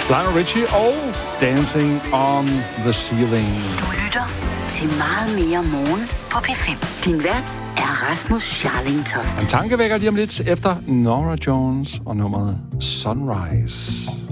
Lionel Richie og Dancing on the Ceiling. Du lytter til Meget mere morgen på P5. Din vært er Rasmus Scharling Toft. En tankevækker lige om lidt efter Norah Jones og nummeret Sunrise.